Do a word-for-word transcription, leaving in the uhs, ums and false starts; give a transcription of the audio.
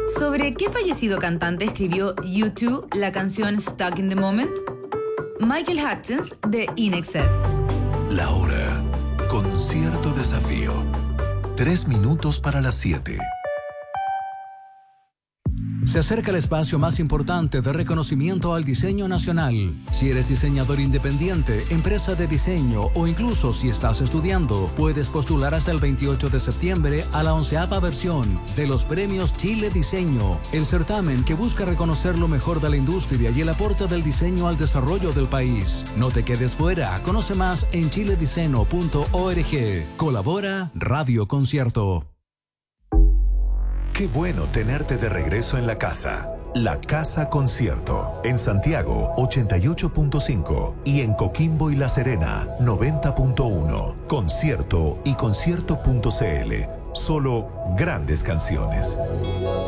¿Sobre qué fallecido cantante escribió U dos la canción Stuck in the Moment? Michael Hutchence de In Excess. La hora. Con cierto desafío. Tres minutos para las siete. Se acerca el espacio más importante de reconocimiento al diseño nacional. Si eres diseñador independiente, empresa de diseño o incluso si estás estudiando, puedes postular hasta el veintiocho de septiembre a la onceava versión de los Premios Chile Diseño, el certamen que busca reconocer lo mejor de la industria y el aporte del diseño al desarrollo del país. No te quedes fuera, conoce más en chilediceno punto org. Colabora Radio Concierto. Qué bueno tenerte de regreso en la casa. La Casa Concierto. En Santiago, ochenta y ocho punto cinco. Y en Coquimbo y La Serena, noventa punto uno. Concierto y concierto punto cl. Solo grandes canciones.